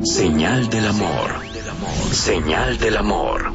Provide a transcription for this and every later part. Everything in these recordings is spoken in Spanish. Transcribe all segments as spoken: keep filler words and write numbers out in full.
Señal del amor. Señal del amor.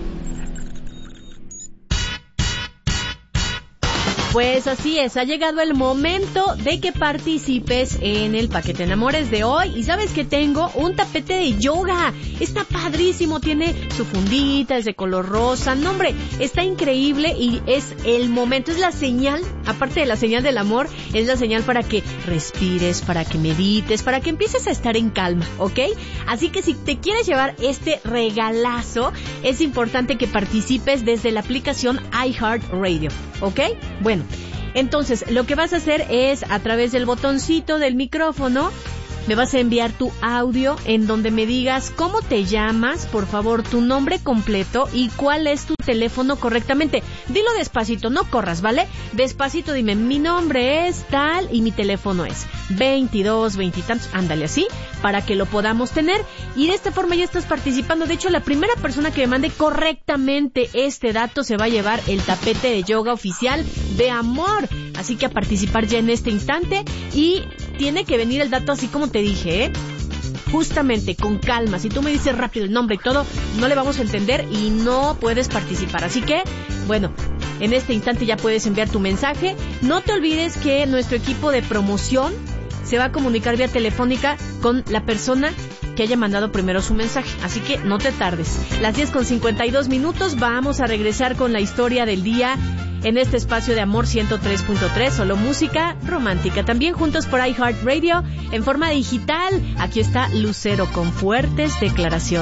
Pues así es, ha llegado el momento de que participes en el Paquete Enamores de hoy. Y sabes que tengo un tapete de yoga. Está padrísimo, tiene su fundita, es de color rosa. No, hombre, está increíble y es el momento, es la señal, aparte de la señal del amor, es la señal para que respires, para que medites, para que empieces a estar en calma, ¿ok? Así que si te quieres llevar este regalazo, es importante que participes desde la aplicación iHeartRadio, ¿ok? Bueno, entonces lo que vas a hacer es, a través del botoncito del micrófono, me vas a enviar tu audio en donde me digas cómo te llamas, por favor, tu nombre completo y cuál es tu teléfono correctamente. Dilo despacito, no corras, ¿vale? Despacito dime, mi nombre es tal y mi teléfono es veintidós, veintitantos, ándale así, para que lo podamos tener. Y de esta forma ya estás participando. De hecho, la primera persona que me mande correctamente este dato se va a llevar el tapete de yoga oficial de amor. Así que a participar ya en este instante, y tiene que venir el dato así como te dije, ¿eh? Justamente, con calma. Si tú me dices rápido el nombre y todo, no le vamos a entender y no puedes participar. Así que, bueno, en este instante ya puedes enviar tu mensaje. No te olvides que nuestro equipo de promoción se va a comunicar vía telefónica con la persona que haya mandado primero su mensaje. Así que no te tardes. Las diez con cincuenta y dos minutos, vamos a regresar con la historia del día en este espacio de Amor ciento tres punto tres, solo música romántica. También juntos por iHeartRadio en forma digital. Aquí está Lucero con fuertes declaraciones.